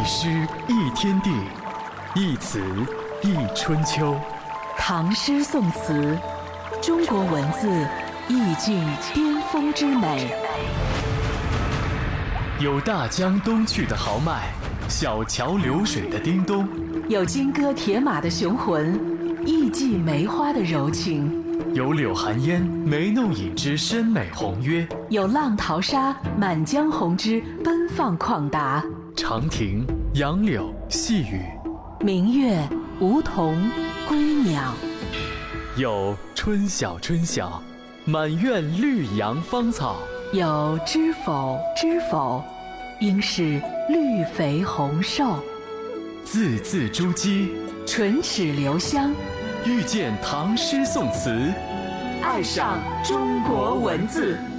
诗一天地，一词一春秋。 唐诗宋词，中国文字意境巅峰之美。 有大江东去的豪迈，小桥流水的叮咚； 有金戈铁马的雄浑，艺伎梅花的柔情； 有柳寒烟眉弄影之深美宏约； 有浪淘沙满江红之奔放旷达。 长亭、杨柳、细雨， 明月、梧桐、归鸟。 有春晓春晓，满院绿杨芳草； 有知否知否，应是绿肥红瘦。 字字珠玑， 唇齿留香。 遇见唐诗宋词， 爱上中国文字。